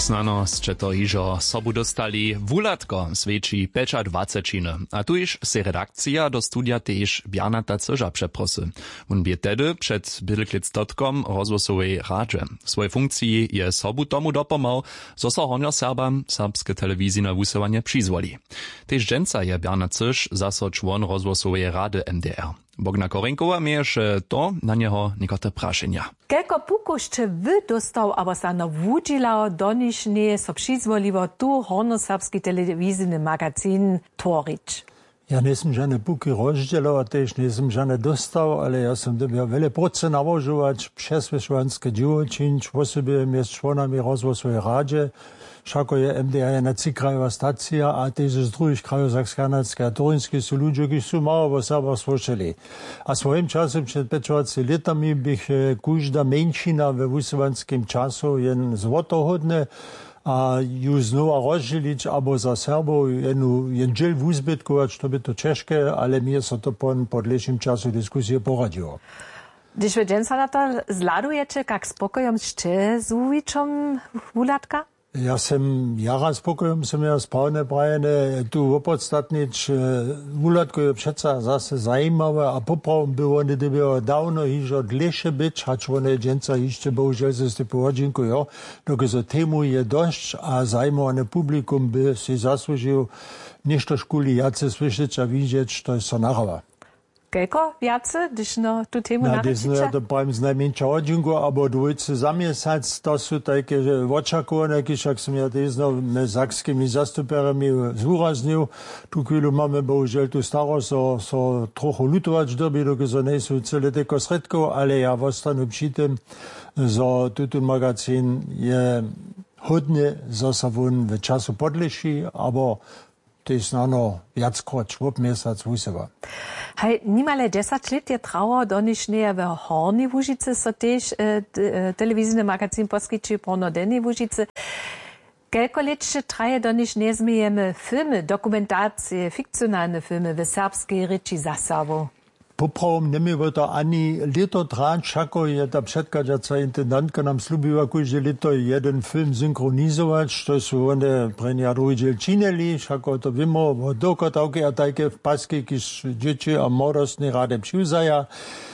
Znano ste to hižo sobu dostali wulatko sveči peča 20. A tu iž se redakcija do studia tež Bjarnata Cyža přeprosy. On bie tedy před bydlklic.com rozhłosowej radže. Svoje funkciji je sobu tomu dopomal, zo so honjo Serbam serbske telewizijne wusywanie přizwoli. Tež dženca je Bjarnat Cyž zaso čłon rozhłosowej rady MDR. Bogna Korenkowa mieješe to na niego niekotre prašenja. Kelko pukušće wy dostał, abo sa no wudźilao donišnie so přizwoliło tu hornoserbski telewizijny magazin tvorić. Ja nisam žene puki rozdzielał, też nisam žene dostał, ale ja sam dobiał wiele pracy nałożywać, przesłyszovanské dzieło czynić, w osobie jest członami rozhłosovej radzie. Všako je MDR jedna krajová stacija, a też z drugich krajów Saksko-Kanadske a Torinske sú ľudia, ktorí sú malo vo Serbách slušali. A svojím časom před 25 letami bych každá menšina ve vysovanském času jen zvotohodne a ju znova rozděliť, abo za Serbov jen dziel uzbytkować, to by to ciężkie, ale mi się to po podlejším času diskusie poradziło. Když vy dženca na to zladujete, jak spokojom ste s uvičom wulatka? Ja sam jara spokojom sam ja sprawne brajene tu opodstatnić. Wulatko je přeca zase zajímawe, a poprawom było nie dobiło dawno hižo dlejsze być, hacz one dženca jeszcze bohužel se ste pohodźinku, jo. Dokizo temu je dość, a zajímawane publikum by si zasłużył ništo škuli jace słyšeć a widzieć, to jest so nachowa. Kelko jace, když no tu temu narečiče? No, to pravim z najmenšia hodinku, abo dvojce za mjesec, to sú také očakované, jak som ja tezno s sakskými zastuperami zúraznil. Tu chvíľu máme bohužel tu starosť, so trochu lutovač doby, dokizo nie sú celé teko sredkov, ale ja ostanu pri tým, že tutun magazín je hodne zasa von v času podleší, abo to jest no viackrát švop mjesec vyseva. Hej, nimale 10 let je trauer donišnie v Horni Łužice, so tež telewizijny magazin poskyči pro Dennej Łužice. Kelko let še traje donišnie zmijemy filmy, dokumentacje, fikcjonalne filmy w serbskiej ryči za Serbov? Poprawom nemiewa to ani leto trać, všako je ta předkaďaca intendantka nam slubiła každé leto jeden film synchronizować, to sú one prenia druhý diel činili, všako to vimo, dokotavke a tajke v paske, kiž dzieci a młodostne rade přiuzaja.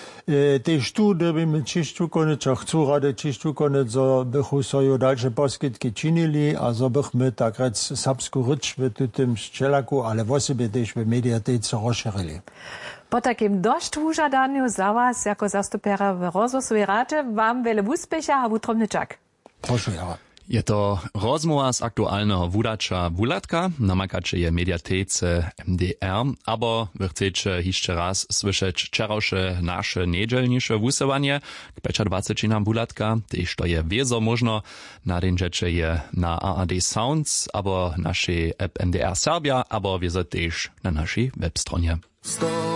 Tež tu dobíme čišťu konec, a chcú rade čišťu konec, zo bychu soju dalsze poskytky činili a zo bychme tak rec serbsku ryč v tutym ščelaku, ale v osobie tež v mediatece rozširili. Po takim dość wużadaniu za was, jako zastupera w rozhłosowej radzie, wam wiele úspecha a wutromny czak. Proszę, ja. Je to rozmowa z aktualnego wudacza wulatka, namakacie je mediatece MDR, abo wy chcecie jeszcze raz słyszeć wczorajsze nasze niedzielniejsze wusywanie k 25 wulatka, też to je wiezo można, nadędziecie je na ARD Sounds, abo naszej app MDR Serbia, abo wiezo też na naszej webstronie.